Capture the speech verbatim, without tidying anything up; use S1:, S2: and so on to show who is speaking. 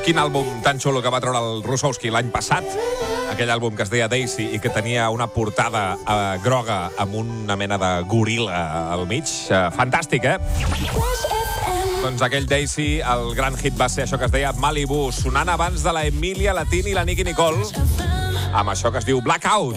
S1: quin àlbum tan xulo que va treure el Russowski l'any passat, aquell àlbum que es deia Daisy i que tenia una portada eh, groga amb una mena de goril·la al mig. Eh, fantàstic, eh? Doncs aquell Daisy, el gran hit va ser això que es deia Malibu, sonant abans de la Emilia, la Tini i la Nicki Nicole, amb això que es diu Blackout.